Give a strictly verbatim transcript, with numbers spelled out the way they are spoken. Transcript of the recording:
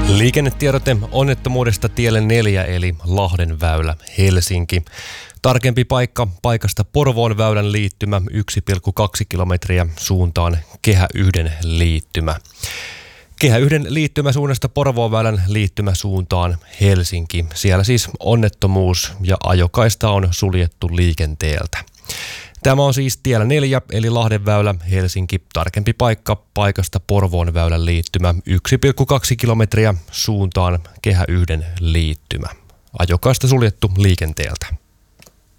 Liikennetiedote onnettomuudesta tielle neljä eli Lahden väylä Helsinki. Tarkempi paikka paikasta Porvoon väylän liittymä yksi pilkku kaksi kilometriä suuntaan Kehä yhden liittymä. Kehä yhden liittymä suunnasta Porvoon väylän liittymä suuntaan Helsinki. Siellä siis onnettomuus ja ajokaista on suljettu liikenteeltä. Tämä on siis tiellä neljä eli Lahden väylä Helsinki. Tarkempi paikka paikasta Porvoon väylän liittymä yksi pilkku kaksi kilometriä suuntaan Kehä yhden liittymä. Ajokaista suljettu liikenteeltä.